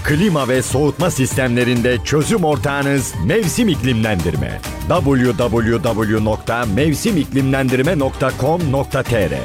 Klima ve soğutma sistemlerinde çözüm ortağınız Mevsim İklimlendirme. www.mevsimiklimlendirme.com.tr